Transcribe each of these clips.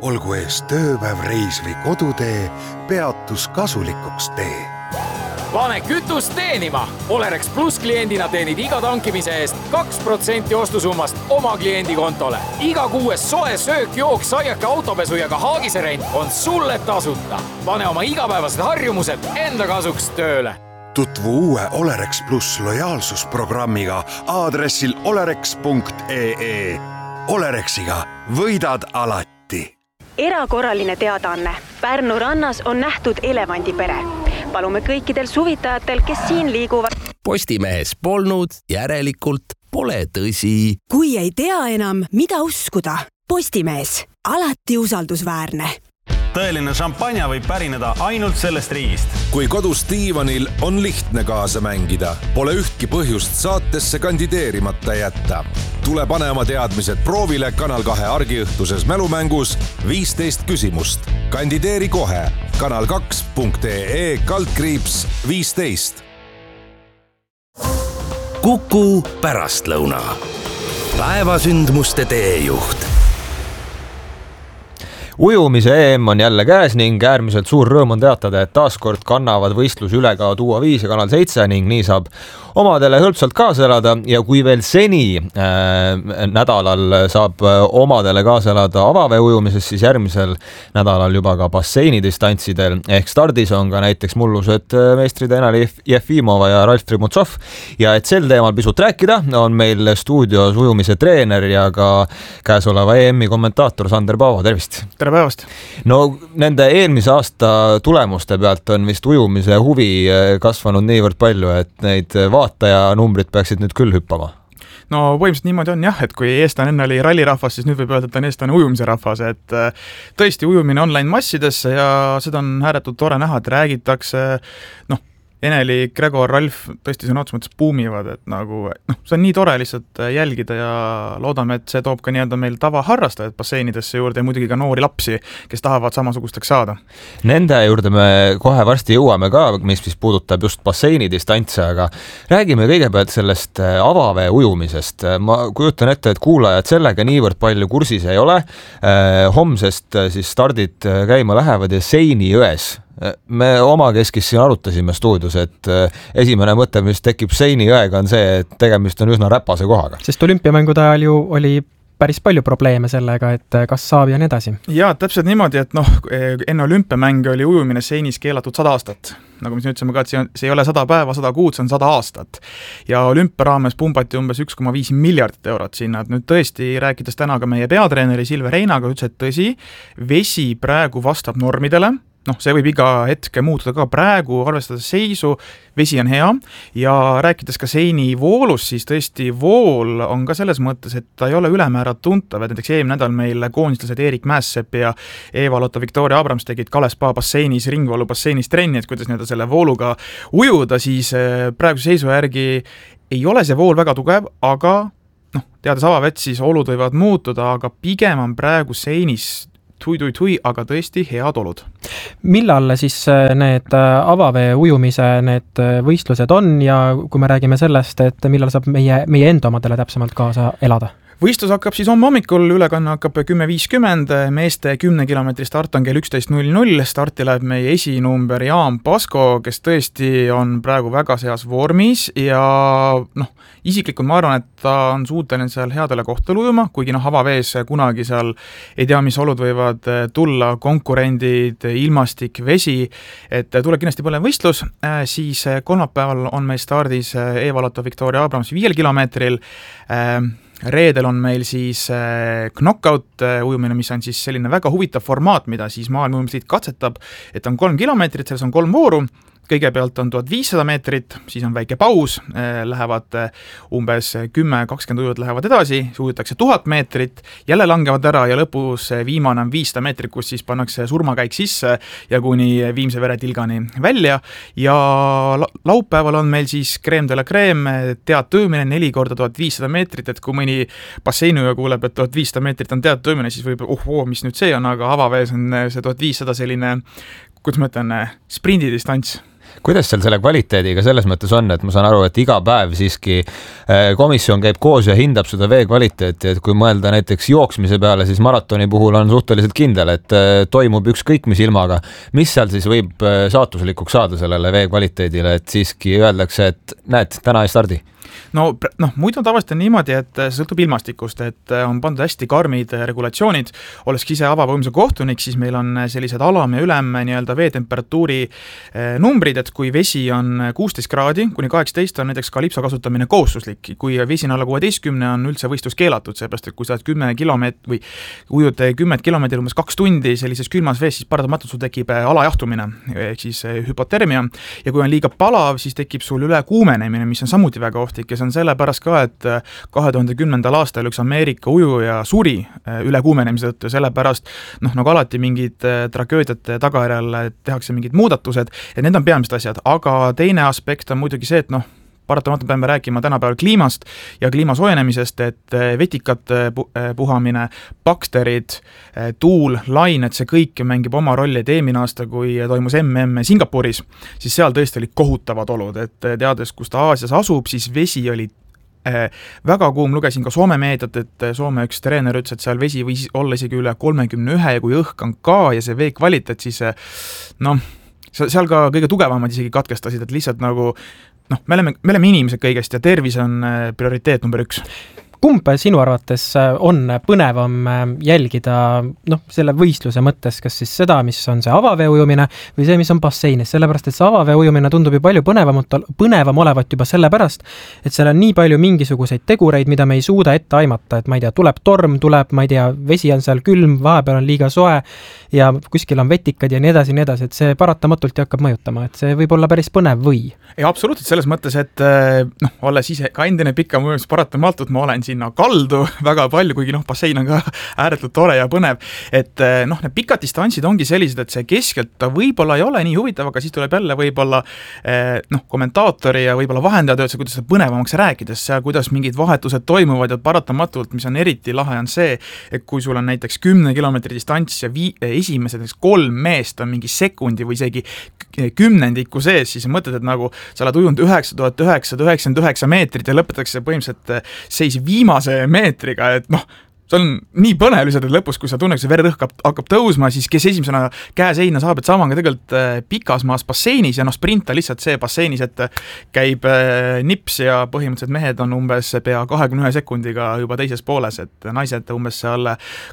olgu ees tööpäev, reis või kodutee, peatus kasulikuks tee. Pane kütust teenima! Olerex Plus kliendina teenid iga tankimise eest 2% ostusummast oma kliendi kontole. Iga kuues soe söök, jook, saiake, autopesu ja ka haagiserent on sulle tasuta. Pane oma igapäevased harjumused enda kasuks tööle. Tutvu uue Olerex Plus lojaalsusprogrammiga aadressil olerex.ee. Olerexiga võidad alati. Erakorraline teadaanne. Pärnu rannas on nähtud elevandipere. Palume kõikidel suvitajatel, kes siin liiguvad. Postimehes polnud, järelikult pole tõsi. Kui ei tea enam, mida uskuda. Postimees. Alati usaldusväärne. Tõeline šampanja võib pärineda ainult sellest riigist. Kui kodus diivanil on lihtne kaasa mängida, pole ühtki põhjust saatesse kandideerimata jätta. Tule pane oma teadmised proovile Kanal 2 argiõhtuses mälumängus 15 küsimust. Kandideeri kohe kanal2.ee/15. Kuku pärastlõuna. Päevasündmuste teejuht. Ujumise EM on jälle käes ning äärmiselt suur rõõm on teatada, et taaskord kannavad võistlus üle ka Duo 5 ja Kanal 7 ning nii saab omadele hõlpsalt kaasa elada ja kui veel seni nädalal saab omadele kaasa elada avavee ujumises, siis järgmisel nädalal juba ka basseinidistantsidel ehk stardis on ka näiteks mullused meistrid Eneli Jefimova ja Ralf Trimutsov ja et sel teemal pisut rääkida, on meil stuudios ujumise treener ja ka käesoleva EM-i kommentaator Sander Paavo, tervist! Tere päevast! No nende eelmise aasta tulemuste pealt on vist ujumise huvi kasvanud niivõrd palju, et neid vaatajanumbrid peaksid nüüd küll hüppama. No põhimõtteliselt niimoodi on jah, et kui eestlane enne oli rallirahvas, siis nüüd võib öelda, et on eestlane ujumise rahvas, et tõesti ujumine online massidesse ja seda on ääretult tore näha, et räägitakse, Eneli, Gregor, Ralf tõesti sõna otsa mõttes buumivad, et see on nii tore lihtsalt jälgida ja loodame, et see toob ka nii-öelda meil tavaharrastajad basseinidesse juurde ja muidugi ka noori lapsi, kes tahavad samasugusteks saada. Nende juurde me kohe varsti jõuame ka, mis puudutab just basseinidistantse, aga räägime kõigepealt sellest avavee ujumisest. Ma kujutan ette, et kuulajad sellega niivõrd palju kursis ei ole. Homsest siis stardid käima lähevad ja Seini jões. Me omakeskis siin arutasime stuudios, et esimene mõte, mis tekib Seini jõega, on see, et tegemist on üsna räpase kohaga. Sest olümpiamängude ajal ju oli päris palju probleeme sellega, et kas saab ja nii edasi. Jaa, täpselt niimoodi, et enne olümpiamänge oli ujumine Seinis keelatud 100 aastat. Nagu me ütlesime ka, et see ei ole 100 päeva, 100 kuud, see on 100 aastat. Ja olümpia raames pumbati umbes 1,5 miljardit eurot sinna. Et nüüd tõesti rääkides täna ka meie peatreeneri Silve Reinaga, ütles, et tõsi, vesi praegu vastab normidele. See võib iga hetke muutuda ka praegu, arvestades seisu, vesi on hea ja rääkides ka Seini voolus, siis tõesti vool on ka selles mõttes, et ta ei ole ülemäära tuntav, et näiteks eelmine nädal meil koondislased Erik Mässepp ja Eva-Lotta Victoria Abrams tegid Kalespa basseinis, ringvoolu basseinis trenni, et kuidas nii-öelda selle vooluga ujuda, siis praeguse seisu järgi ei ole see vool väga tugev, aga teades avavett, siis olud võivad muutuda, aga pigem on praegu Seinis tui, aga tõesti head olud. Millal siis need avavee ujumise need võistlused on ja kui me räägime sellest, et millal saab meie enda omadele täpsemalt kaasa elada? Võistlus hakkab siis homme hommikul, ülekanne hakkab 10.50, meeste 10 kilomeetri start on kell 11.00, starti läheb meie esinumber Jaan Pasko, kes tõesti on praegu väga seas vormis ja isiklikult ma arvan, et ta on suuteline seal headele kohtadele ujuma, kuigi avavees kunagi seal ei tea, mis olud võivad tulla, konkurendid, ilmastik, vesi, et tuleb kindlasti põlev võistlus, siis kolmapäeval on meil stardis Eva-Lotta Victoria Abrams 5 kilomeetril, reedel on meil siis knockout ujumine, mis on siis selline väga huvitav formaat, mida siis maailma ujumisliit katsetab, et on 3 kilomeetrit, selles on 3 vooru, kõigepealt on 1500 meetrit, siis on väike paus, lähevad umbes 10-20 ujujat lähevad edasi, ujutakse 1000 meetrit, jälle langevad ära ja lõpus viimane on 500 meetrit, kus siis pannakse surmakäik sisse ja kuni viimse veretilgani välja ja laupäeval on meil siis crème de la crème, teadtõõmine 4 korda 1500 meetrit, et kui mõni basseinuja kuuleb, et 1500 meetrit on teadtõõmine, siis võib, mis nüüd see on, aga avavees on see 1500 selline, kuidas ma ütlen, sprindidistants. kuidas seal selle kvaliteediga selles mõttes on, et ma saan aru, et iga päev siiski komisjon käib koos ja hindab seda vee kvaliteeti, et kui mõelda näiteks jooksmise peale, siis maratoni puhul on suhteliselt kindel, et toimub ükskõik mis ilmaga. Mis seal siis võib saatuslikuks saada sellele vee kvaliteedile, et siiski öeldakse, et näed, täna ei stardi? No muidu tavaliselt on niimoodi, et see sõltub ilmastikust, et on pandud hästi karmid regulatsioonid. Oleski ise avavõimse kohtunik, siis meil on sellised alam ja ülem nii-öelda veetemperatuuri numbrid, et kui vesi on 16 kraadi kuni 18 on näiteks kalipso kasutamine kohustuslik. Kui vesi on alla 16 on üldse võistlus keelatud, seepärast, et kui sa oled 10 kilomeetrit või ujud 10 kilomeetrit umbes 2 tundi sellises külmas vees, siis paratamatult sul tekib alajahtumine, ehk siis hüpotermia. Ja kui on liiga palav, siis tekib sul ülekuumenemine, mis on samuti väga ohtlik. Ja see on sellepärast ka, et 2010. aastal üks Ameerika ujuja suri ülekuumenemise tõttu, sellepärast nagu alati mingid tragöödiate tagajärjel tehakse mingid muudatused ja need on peamised asjad, aga teine aspekt on muidugi see, et paratamatult peame rääkima tänapäeval kliimast ja kliima soojenemisest, et vetikate puhamine, bakterid, tuul, lained, see kõik mängib oma rolli, et eelmine aasta, kui toimus MM Singapuris, siis seal tõesti olid kohutavad olud, et teades, kus ta Aasias asub, siis vesi oli väga kuum, lugesin ka Soome meediat, et Soome üks treener ütles, et seal vesi võis olla isegi üle 31 ja kui õhk on ka ja see vee kvaliteet, siis seal ka kõige tugevamad isegi katkestasid, et lihtsalt nagu me oleme inimesed kõigest ja tervis on prioriteet number 1. Kumb sinu arvates on põnevam jälgida selle võistluse mõttes, kas siis seda, mis on see avavee ujumine või see, mis on basseinis, sellepärast, et see avavee ujumine tundub ju palju põnevam olevat juba sellepärast, et seal on nii palju mingisuguseid tegureid, mida me ei suuda ette aimata, et ma ei tea, tuleb torm, vesi on seal külm, vahepeal on liiga soe ja kuskil on vetikad ja nii edasi, et see paratamatult hakkab mõjutama, et see võib olla päris põnev või? Ja absoluutselt selles mõttes, et olles ise ka endine pikam ujumis paratamatult, ma olen sinna kaldu väga palju, kuigi bassein on ka ääretult tore ja põnev, et need pikad distantsid ongi sellised, et see keskelt ta võib-olla ei ole nii huvitav, aga siis tuleb jälle võib-olla kommentaatori ja võib-olla vahendaja tööd, kuidas seda põnevamaks rääkides, seal kuidas mingid vahetused toimuvad ja paratamatult, mis on eriti lahe, on see, et kui sul on näiteks 10 kilomeetri distants ja esimesed 3 meest on mingi sekundi või isegi kümnendiku sees, siis mõtled, et nagu sa oled ujunud 9999 meetrit ja lõpetatakse põhimõtteliselt seis viimase meetriga, et see on nii põnev lihtsalt, et lõpus, kui sa tunned, see vererõhk hakkab tõusma, siis kes esimesena käe seina saab, et sama on ka tegelikult pikas maas basseinis ja sprinta lihtsalt see basseinis, et käib nips ja põhimõtteliselt mehed on umbes pea 21 sekundiga juba teises pooles, et naised umbes seal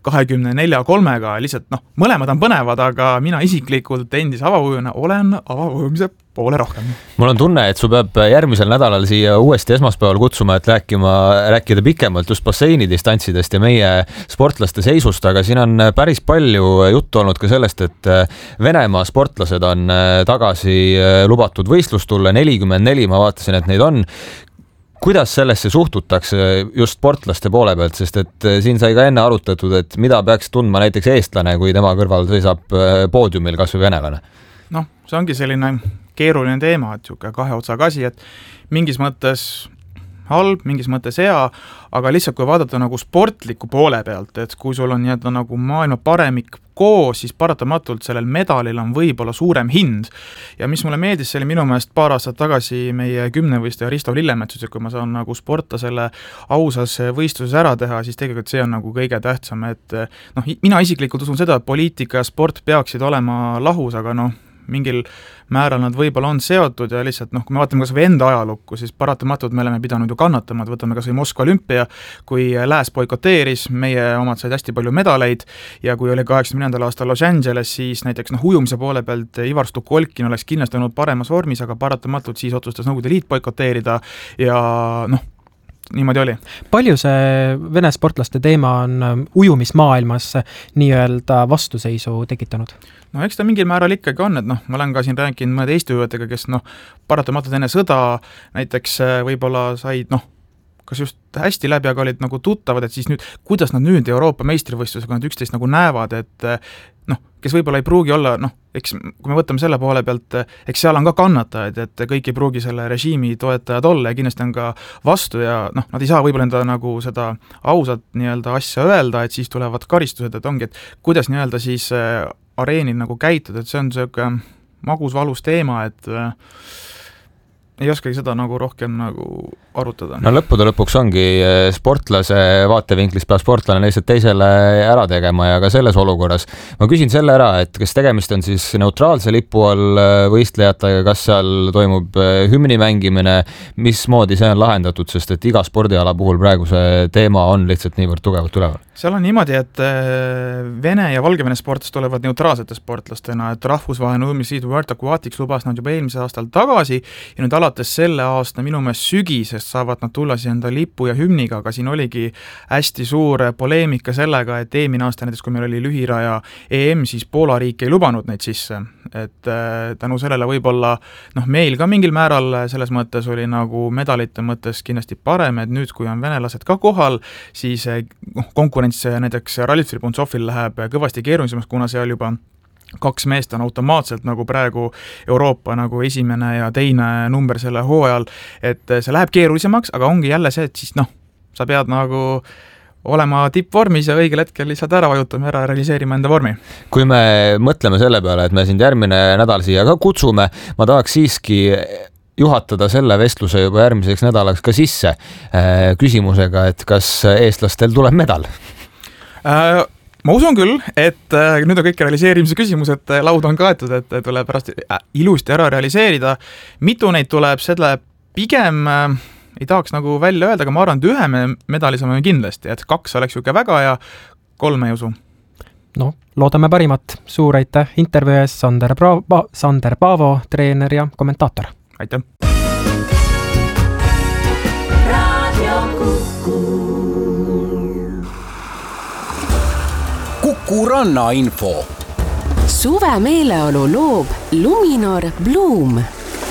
24-3-ga, lihtsalt mõlemad on põnevad, aga mina isiklikult endise avavujuna olen avavõjumise poole rohkem. Mul on tunne, et su peab järgmisel nädalal siia uuesti esmaspäeval kutsuma, et rääkida pikemalt just basseini distantsidest ja meie sportlaste seisust, aga siin on päris palju juttu olnud ka sellest, et Venemaa sportlased on tagasi lubatud võistlust tulla, 44, ma vaatasin, et neid on. Kuidas sellesse suhtutakse just sportlaste poole pealt, sest et siin sai ka enne arutatud, et mida peaks tundma näiteks eestlane, kui tema kõrval seisab poodiumil kas või venelane? See ongi selline keeruline teema, et kahe otsaga asi, et mingis mõttes halb, mingis mõttes hea, aga lihtsalt kui vaadata nagu sportliku poole pealt, et kui sul on nagu maailma paremik koos, siis paratamatult sellel medalil on võib-olla suurem hind. Ja mis mulle meeldis, see oli minu meelest paar aastat tagasi meie 10-võistleja Risto Lillemetsus, et kui ma saan nagu sporta selle ausas võistluses ära teha, siis tegelikult see on nagu kõige tähtsam, et mina isiklikult usun seda, et poliitika ja sport peaksid olema lahus, aga mingil määral nad võib-olla on seotud ja lihtsalt kui me vaatame kas või enda ajalukku, siis paratamatult me oleme pidanud ju kannatama, et võtame kas või Moskva olümpia, kui lääs boikoteeris, meie omad said hästi palju medaleid ja kui oli 84. aastal Los Angeles, siis näiteks ujumise poole pealt Ivar Stukolkin oleks kindlasti olnud paremas vormis, aga paratamatult siis otsustas Nõukogude Liit boikoteerida ja niimoodi oli. Palju see Vene sportlaste teema on ujumismaailmas nii-öelda vastuseisu tekitanud? Eks ta mingil määral ikkagi on, et ma olen ka siin rääkinud mõned Eesti ujujatega, kes paratamatult enne sõda näiteks võib-olla said kas just hästi läbi, aga olid nagu tuttavad, et siis nüüd, kuidas nad nüüd Euroopa meistrivõistlusega nad üksteist nagu näevad, et kes võib-olla ei pruugi olla, eks kui me võtame selle poole pealt, eks seal on ka kannatajaid, et kõik ei pruugi selle režiimi toetajad olla ja kindlasti on ka vastu ja nad ei saa võib-olla enda nagu seda ausat nii-öelda asja öelda, et siis tulevad karistused, et ongi, et kuidas nii-öelda siis areenil nagu käituda, et see on selline magus-valus teema, et ei oskagi seda nagu rohkem nagu arutada. No lõppude lõpuks ongi sportlase vaatevinklist peab sportlane lihtsalt teisele ära tegema ja ka selles olukorras. Ma küsin selle ära, et kas tegemist on siis neutraalse lipu all võistlejatega, kas seal toimub hümni mängimine, mismoodi see on lahendatud, sest et iga spordiala puhul praegu see teema on lihtsalt niivõrd tugevalt üleval. Seal on niimoodi, et Vene ja Valgevene sportlased tulevad neutraalsete sportlastena, et rahvusvaheline ujumisliidu World Aquatics lubas nad juba eelmise aastal tagasi ja nüüd alates selle aasta minu meelest sügisest saavad nad tulla siia enda lipu ja hümniga, aga siin oligi hästi suur poleemika sellega, et eelmine aasta näiteks, kui meil oli lühiraja EM, siis Poola riik ei lubanud neid sisse, et tänu sellele võib-olla meil ka mingil määral selles mõttes oli nagu medalite mõttes kindlasti parem, et nüüd, kui on venelased ka kohal, siis konkurents näiteks Ralf Buntsovil läheb kõvasti keerulisemaks, kuna seal juba 2 meest on automaatselt nagu praegu Euroopa nagu esimene ja teine number selle hooajal, et see läheb keerulisemaks, aga ongi jälle see, et siis sa pead nagu olema tippvormis ja õigel hetkel lihtsalt ära vajutama, ära realiseerima enda vormi. Kui me mõtleme selle peale, et me sind järgmine nädal siia ka kutsume, ma tahaks siiski juhatada selle vestluse juba järgmiseks nädalaks ka sisse küsimusega, et kas eestlastel tuleb medal? Ma usun küll, et nüüd on kõik realiseerimise küsimused, laud on kaetud, et tuleb pärast ilusti ära realiseerida. Mitu neid tuleb, selle pigem ei tahaks nagu välja öelda, aga ma arvan, et 1 medali saame kindlasti, et 2 oleks juke väga ja 3 ei usu. No, loodame parimat. Suur aitäh intervjuu ees, Sander Paavo, treener ja kommentaator. Aitäh! Kuku rannainfo. Suve meeleolu loob Luminor Bloom.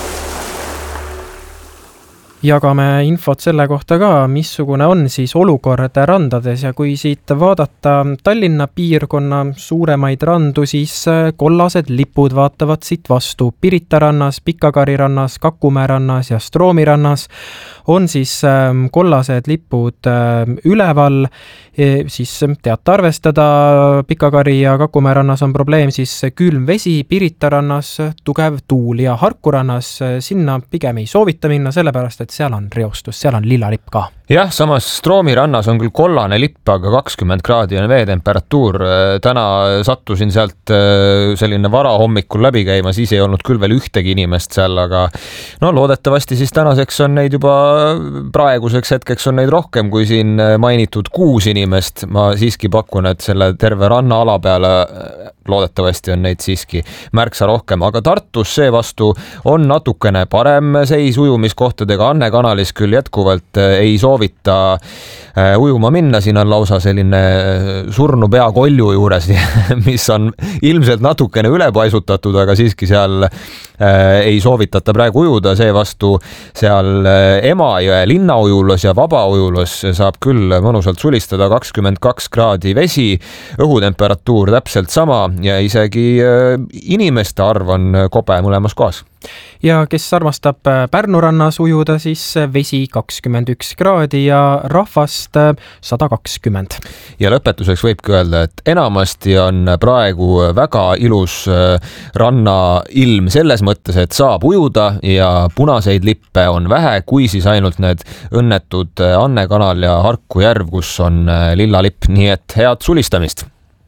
Jagame infot selle kohta ka, missugune on siis olukord randades ja kui siit vaadata Tallinna piirkonna suuremaid randu, siis kollased lipud vaatavad siit vastu. Pirita rannas, Pikakari rannas, Kakumäe rannas ja Stroomi rannas on siis kollased lipud üleval, siis teate arvestada, Pikakari ja Kakumäe rannas on probleem siis külm vesi, Pirita rannas tugev tuul ja Harku rannas sinna pigem ei soovita minna, sellepärast et seal on reostus, seal on lilla lipp ka. Jah, samas Stroomi rannas on küll kollane lipp, aga 20 kraadi on veetemperatuur. Täna sattusin sealt selline vara hommikul läbi käima, siis ei olnud küll veel ühtegi inimest seal, aga loodetavasti siis tänaseks on neid juba, praeguseks hetkeks on neid rohkem kui siin mainitud 6 inimest. Ma siiski pakun, et selle terve rannaala peale loodetavasti on neid siiski märksa rohkem, aga Tartus seevastu on natukene parem seis ujumiskohtadega. Anne kanalis küll jätkuvalt ei soovita ujuma minna, siin on lausa selline surnu pea kolju juures, mis on ilmselt natukene ülepaisutatud, aga siiski seal ei soovitata praegu ujuda, seevastu seal Emajõe linnaujulas ja vabaujulas saab küll mõnusalt sulistada, 22 kraadi vesi, õhutemperatuur täpselt sama ja isegi inimeste arv on kobe mõlemas kohas. Ja kes armastab Pärnu rannas ujuda, siis vesi 21 kraadi ja rahvast 120. Ja lõpetuseks võibki öelda, et enamasti on praegu väga ilus rannailm selles mõttes, et saab ujuda ja punaseid lippe on vähe, kui siis ainult need õnnetud Anne kanal ja Harku järv, kus on lilla lipp, nii et head sulistamist!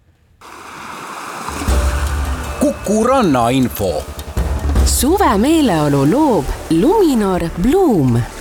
Kuku rannainfo. Suve meeleolu loob Luminor Bloom.